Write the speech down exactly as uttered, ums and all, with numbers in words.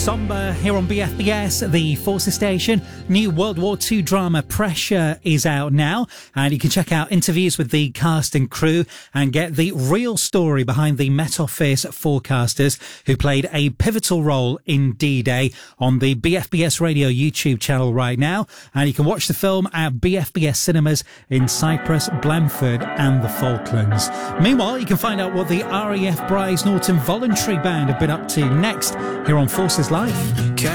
Somber here on B F B S, the Forces station. New World War Two drama Pressure is out now, and you can check out interviews with the cast and crew and get the real story behind the Met Office forecasters who played a pivotal role in D-Day on the B F B S Radio YouTube channel right now. And you can watch the film at B F B S cinemas in Cyprus, Blandford and the Falklands. Meanwhile, you can find out what the R A F Brize Norton Voluntary Band have been up to next here on Forces Live.